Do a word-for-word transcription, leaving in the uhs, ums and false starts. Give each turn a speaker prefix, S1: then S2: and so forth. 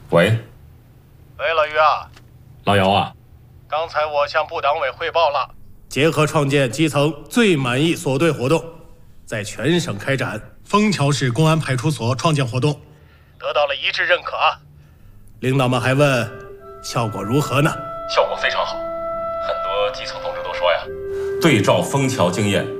S1: 喂，
S2: 喂，老于啊，
S1: 老姚啊，
S2: 刚才我向部党委汇报了，结合创建基层最满意锁队活动，在全省开展枫桥市公安派出所创建活动，得到了一致认可啊。领导们还问效果如何呢？
S1: 效果非常好，很多基层同志都说呀，对照枫桥经验。